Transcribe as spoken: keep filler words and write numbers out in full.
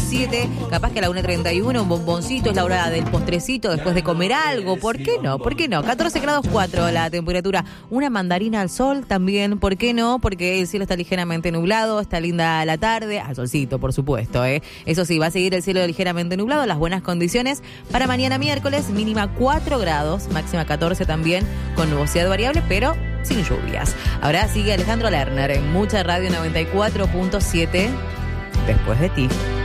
siete, capaz que a la una treinta y uno un bomboncito, es la hora del postrecito después de comer algo, ¿por qué no? ¿Por qué no? catorce grados cuatro la temperatura, una mandarina al sol también, ¿por qué no? Porque el cielo está ligeramente nublado, está linda la tarde, al solcito por supuesto, ¿eh? Eso sí, va a seguir el cielo ligeramente nublado, las buenas condiciones para mañana miércoles, mínima cuatro grados, máxima catorce también, con nubosidad variable, pero sin lluvias. Ahora sigue Alejandro Lerner en Mucha Radio noventa y cuatro punto siete, después de ti.